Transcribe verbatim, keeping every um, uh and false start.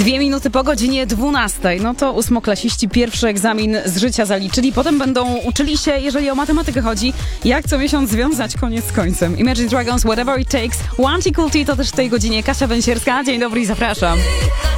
Dwie minuty po godzinie dwunastej. No to ósmoklasiści pierwszy egzamin z życia zaliczyli. Potem będą uczyli się, jeżeli o matematykę chodzi, jak co miesiąc związać koniec z końcem. Imagine Dragons, Whatever It Takes. One Cool Tea to też w tej godzinie Kasia Węsierska. Dzień dobry i zapraszam.